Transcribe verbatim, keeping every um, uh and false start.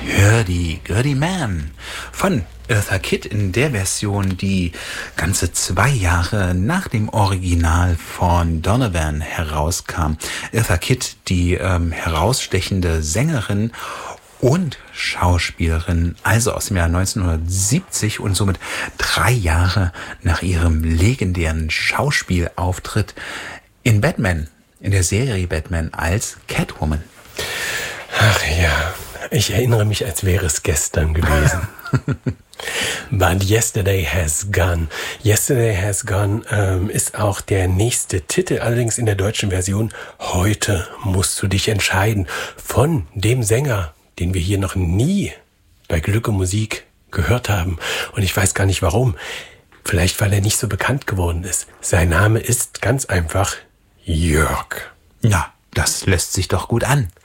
Hurdy-Gurdy Man von Eartha Kitt in der Version, die ganze zwei Jahre nach dem Original von Donovan herauskam. Eartha Kitt, die ähm, herausstechende Sängerin und Schauspielerin, also aus dem Jahr neunzehnhundertsiebzig und somit drei Jahre nach ihrem legendären Schauspielauftritt in Batman, in der Serie Batman als Catwoman. Ach ja, ich erinnere mich, als wäre es gestern gewesen. But Yesterday Has Gone. Yesterday Has Gone ähm, ist auch der nächste Titel, allerdings in der deutschen Version Heute musst du dich entscheiden, von dem Sänger, den wir hier noch nie bei Glück und Musik gehört haben. Und ich weiß gar nicht warum. Vielleicht, weil er nicht so bekannt geworden ist. Sein Name ist ganz einfach Jörg. Ja, das lässt sich doch gut an.